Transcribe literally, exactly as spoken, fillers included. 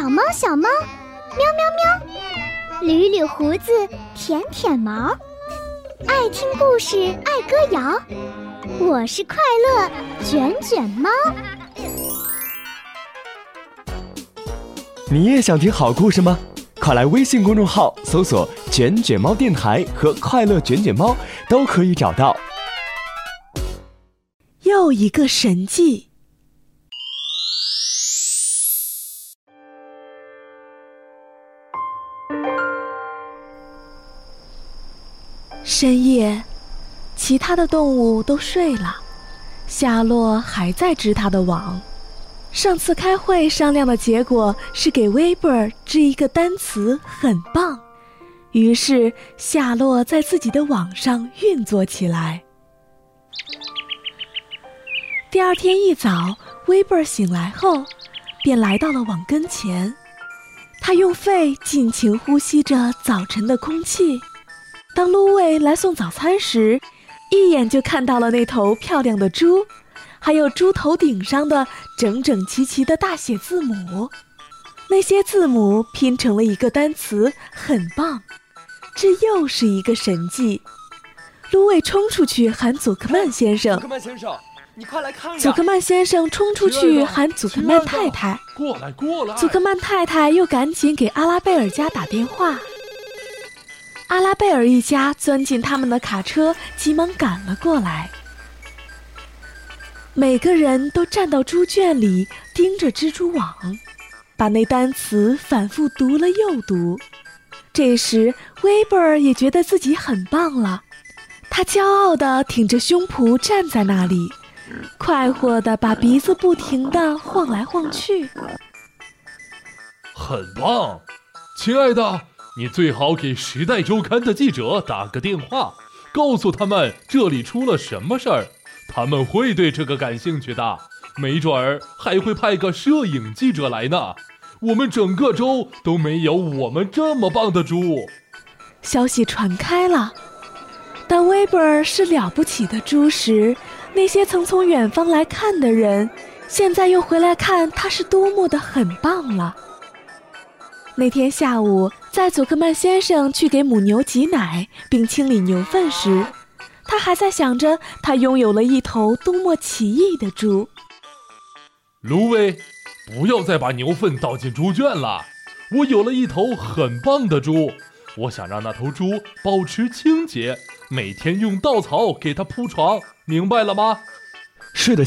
小猫小猫，喵喵喵，捋捋胡子，舔舔毛，爱听故事，爱歌谣，我是快乐卷卷猫。 你也想听好故事吗？快来微信公众号搜索卷卷猫电台和快乐卷卷猫，都可以找到。 又一个神迹。深夜，其他的动物都睡了，夏洛还在织他的网。上次开会商量的结果是给威伯尔织一个单词，很棒。于是夏洛在自己的网上运作起来。第二天一早，威伯尔醒来后便来到了网跟前，他用肺尽情呼吸着早晨的空气。当芦苇来送早餐时，一眼就看到了那头漂亮的猪，还有猪头顶上的整整齐齐的大写字母。那些字母拼成了一个单词，很棒。这又是一个神迹。芦苇冲出去喊祖克曼先生， 祖克曼先生，你快来看呀！ 祖克曼先生冲出去喊祖克曼太太， 过来过来！ 祖克曼太太又赶紧给阿拉贝尔家打电话。阿拉贝尔一家钻进他们的卡车，急忙赶了过来。每个人都站到猪圈里，盯着蜘蛛网，把那单词反复读了又读。这时威伯尔也觉得自己很棒了，他骄傲地挺着胸脯站在那里，快活地把鼻子不停地晃来晃去。 很棒，亲爱的，你最好给《时代周刊》的记者打个电话，告诉他们这里出了什么事儿，他们会对这个感兴趣的，没准儿还会派个摄影记者来呢。我们整个州都没有我们这么棒的猪。 消息传开了，当威伯尔是了不起的猪时，那些曾从远方来看的人，现在又回来看他是多么的很棒了。那天下午，在祖克曼先生去给母牛挤奶并清理牛粪时，他还在想着他拥有了一头多么奇异的猪。 芦苇，不要再把牛粪倒进猪圈了，我有了一头很棒的猪，我想让那头猪保持清洁，每天用稻草给它铺床，明白了吗？ 是的，